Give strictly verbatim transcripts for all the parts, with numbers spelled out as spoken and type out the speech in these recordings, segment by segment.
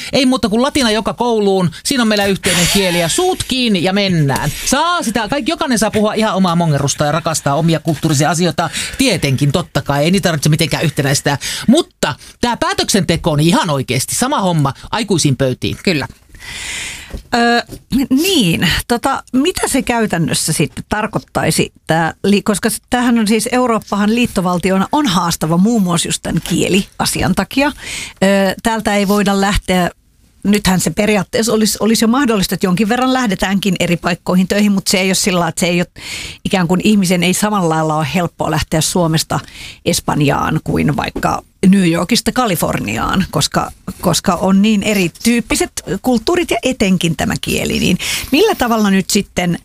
Ei muuta kuin latina joka kouluun. Siinä on meillä yhteinen kieli ja suut kiinni ja mennään. Saa sitä, kaikki, jokainen saa puhua ihan omaa mongerusta ja rakastaa omia kulttuurisia asioita. Tietenkin, totta kai. Ei niitä tarvitse mitenkään yhtenäistää. Mutta tämä päätöksenteko on ihan oikeasti sama homma aikuisiin pöytiin. Kyllä. Öö, niin, tota, mitä se käytännössä sitten tarkoittaisi, tää, koska tämähän on siis Eurooppahan liittovaltiona on haastava muun muassa just tämän kieliasian takia. Öö, täältä ei voida lähteä, nythän se periaatteessa olisi, olisi jo mahdollista, että jonkin verran lähdetäänkin eri paikkoihin töihin, mutta se ei ole sillä lailla, että se ei ole ikään kuin ihmisen ei samalla lailla ole helppoa lähteä Suomesta Espanjaan kuin vaikka New Yorkista Kaliforniaan, koska, koska on niin erityyppiset kulttuurit ja etenkin tämä kieli. Niin millä tavalla nyt sitten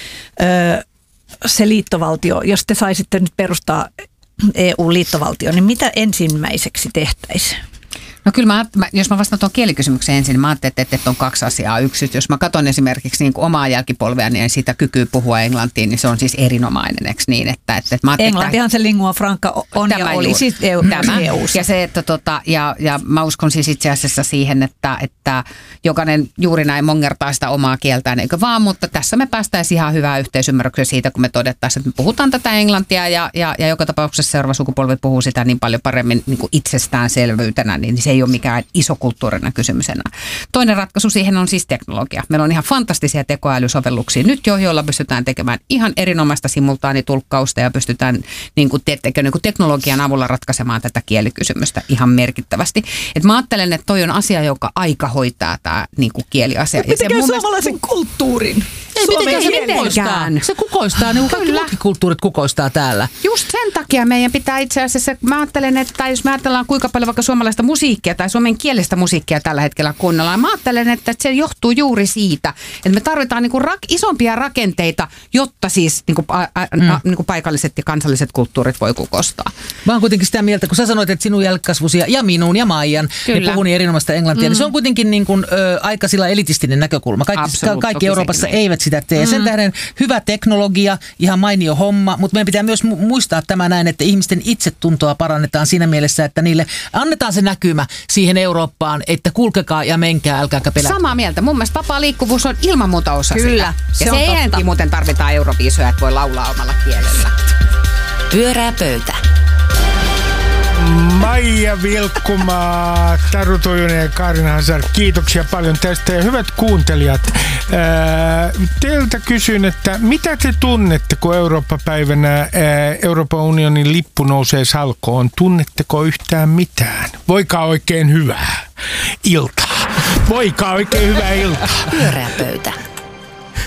ö, se liittovaltio, jos te saisitte nyt perustaa E U-liittovaltio, niin mitä ensimmäiseksi tehtäisiin? No kyllä, mä, mä, jos mä vastaan tuon kielikysymykseen ensin, niin mä ajattelin, että, että on kaksi asiaa. Yksi, jos mä katson esimerkiksi niin kuin omaa jälkipolvea, niin sitä kykyä puhua englantiin, niin se on siis erinomainen, eikö niin? Että, että, että mä Englantihan se lingua franca on ja oli juuri, siis E U, tämä. E U:ssa. Ja, se, että, tota, ja, ja mä uskon siis itse asiassa siihen, että, että jokainen juuri näin mongertaa sitä omaa kieltään, eikö vaan, mutta tässä me päästäisiin ihan hyvää yhteisymmärrykseen siitä, kun me todettaisiin, että me puhutaan tätä englantia ja, ja, ja joka tapauksessa seuraava sukupolvi puhuu sitä niin paljon paremmin niin kuin itsestäänselvyytenä, niin se ei ole mikään iso kulttuurinen kysymys enää. Toinen ratkaisu siihen on siis teknologia. Meillä on ihan fantastisia tekoälysovelluksia nyt jo, joilla pystytään tekemään ihan erinomaista simultaanitulkkausta ja pystytään niin kuin, te- niin kuin teknologian avulla ratkaisemaan tätä kielikysymystä ihan merkittävästi. Et mä ajattelen, että toi on asia, joka aika hoitaa tämä niin kuin kieliasia. Ja mitenkään suomalaisen mielestä kulttuurin? Ei mitenkään se mitenkään. Se kukoistaa, niin kuin kaikki muutkin kulttuurit kukoistaa täällä. Just sen takia meidän pitää itse asiassa, mä ajattelen, että jos me ajatellaan kuinka paljon vaikka suomalaista musiikkia tai suomen kielestä musiikkia tällä hetkellä kuunnellaan, mä ajattelen, että se johtuu juuri siitä, että me tarvitaan niinku rak- isompia rakenteita, jotta siis niinku, a, a, mm. a, niinku paikalliset ja kansalliset kulttuurit voi kukostaa. Mä oon kuitenkin sitä mieltä, kun sä sanoit, että sinun jälkikasvusi ja minun ja Maijan, niin puhuu niin erinomaista englantia, mm. niin se on kuitenkin niin kuin, ö, aika sillä elitistinen näkökulma. Kaikki, ka- kaikki Euroopassa niin. eivät sitä tee. Mm. Sen tähden hyvä teknologia, ihan mainio homma, mutta meidän pitää myös mu- muistaa tämä näin, että ihmisten itsetuntoa parannetaan siinä mielessä, että niille annetaan se näkymä siihen Eurooppaan, että kulkekaa ja menkää, älkääkä pelätä. Samaa mieltä. Mun mielestä vapaa liikkuvuus on ilman muuta osa Kyllä, sitä. se ja on se totta. muuten tarvitaan Euroviisoja, että voi laulaa omalla kielellä. Pyörää pöytä. Maija Vilkkumaa, Taru Tujunen ja Karin Hazard, kiitoksia paljon tästä. Ja hyvät kuuntelijat, ää, teiltä kysyn, että mitä te tunnette, kun Eurooppa-päivänä ää, Euroopan unionin lippu nousee salkoon? Tunnetteko yhtään mitään? Voikaa oikein hyvää iltaa. Voikaa oikein hyvää iltaa. Pyörää pöytä.